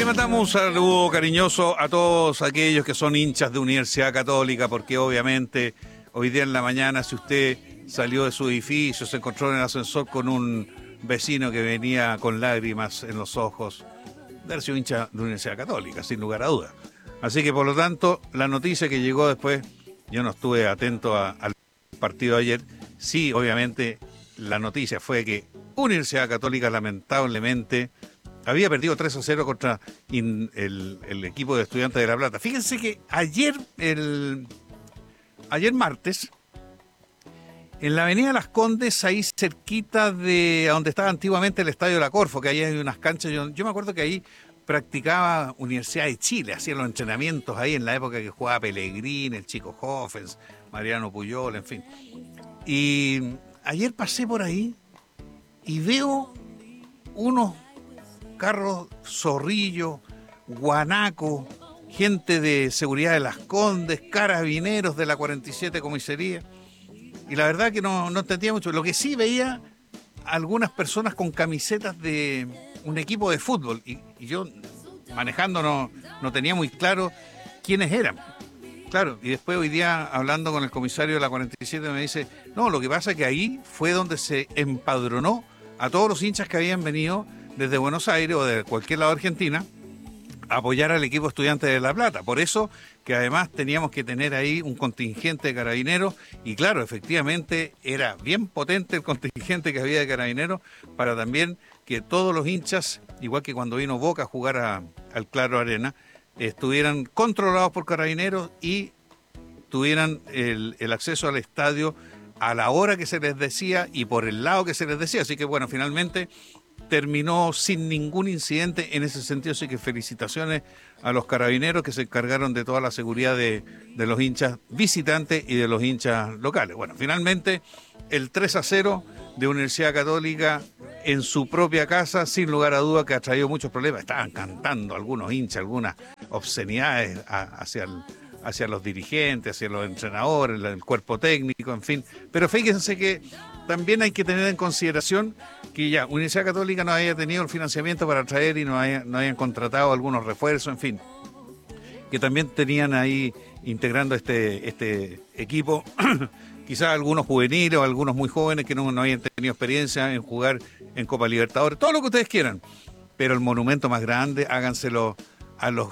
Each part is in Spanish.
Le mandamos un saludo cariñoso a todos aquellos que son hinchas de Universidad Católica, porque obviamente hoy día en la mañana, si usted salió de su edificio, se encontró en el ascensor con un vecino que venía con lágrimas en los ojos, de haber sido hincha de Universidad Católica, sin lugar a dudas. Así que por lo tanto, la noticia que llegó después, yo no estuve atento al partido de ayer, sí, obviamente la noticia fue que Universidad Católica lamentablemente había perdido 3-0 contra el equipo de Estudiantes de La Plata. Fíjense que ayer martes, en la avenida Las Condes, ahí cerquita de donde estaba antiguamente el Estadio La Corfo, que ahí hay unas canchas, yo me acuerdo que ahí practicaba Universidad de Chile, hacía los entrenamientos ahí en la época que jugaba Pellegrini, el Chico Hoffens, Mariano Puyol, en fin. Y ayer pasé por ahí y veo unos carros Zorrillo, Guanaco, gente de seguridad de Las Condes, carabineros de la 47 Comisaría. Y la verdad que no entendía mucho. Lo que sí veía algunas personas con camisetas de un equipo de fútbol. Y yo, manejando, no tenía muy claro quiénes eran. Claro, y después hoy día, hablando con el comisario de la 47, me dice, no, lo que pasa es que ahí fue donde se empadronó a todos los hinchas que habían venido desde Buenos Aires o de cualquier lado de Argentina a apoyar al equipo Estudiantes de La Plata. Por eso que además teníamos que tener ahí un contingente de carabineros y claro, efectivamente era bien potente el contingente que había de carabineros para también que todos los hinchas, igual que cuando vino Boca a jugar al Claro Arena, estuvieran controlados por carabineros y tuvieran el acceso al estadio a la hora que se les decía y por el lado que se les decía. Así que bueno, finalmente terminó sin ningún incidente en ese sentido, así que felicitaciones a los carabineros que se encargaron de toda la seguridad de los hinchas visitantes y de los hinchas locales. Bueno, finalmente el 3-0 de Universidad Católica en su propia casa, sin lugar a duda que ha traído muchos problemas. Estaban cantando algunos hinchas, algunas obscenidades hacia los dirigentes, hacia los entrenadores, el cuerpo técnico, en fin. Pero fíjense que también hay que tener en consideración que ya Universidad Católica no haya tenido el financiamiento para traer y no hayan contratado algunos refuerzos, en fin, que también tenían ahí integrando este equipo, quizás algunos juveniles o algunos muy jóvenes que no hayan tenido experiencia en jugar en Copa Libertadores, todo lo que ustedes quieran, pero el monumento más grande háganselo a los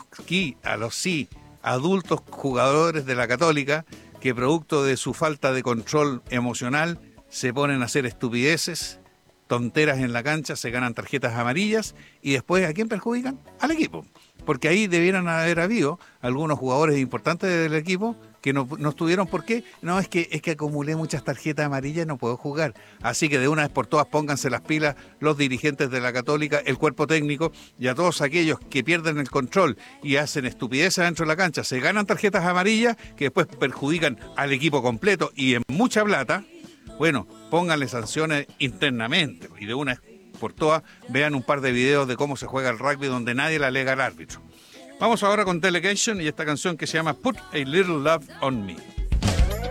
adultos jugadores de la Católica que producto de su falta de control emocional se ponen a hacer estupideces, tonteras en la cancha, se ganan tarjetas amarillas y después ¿a quién perjudican? Al equipo. Porque ahí debieran haber habido algunos jugadores importantes del equipo que no estuvieron. ¿Por qué? No, es que acumulé muchas tarjetas amarillas y no puedo jugar. Así que de una vez por todas pónganse las pilas los dirigentes de la Católica, el cuerpo técnico y a todos aquellos que pierden el control y hacen estupideces dentro de la cancha, se ganan tarjetas amarillas que después perjudican al equipo completo y en mucha plata. Bueno, pónganle sanciones internamente y de una vez por todas vean un par de videos de cómo se juega el rugby donde nadie le alega al árbitro. Vamos ahora con Delegation y esta canción que se llama Put a Little Love on Me.